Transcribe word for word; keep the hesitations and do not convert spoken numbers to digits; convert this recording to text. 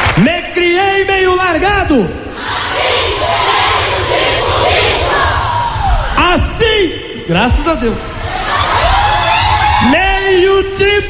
Me criei meio largado. Assim, graças a Deus. Meio tipo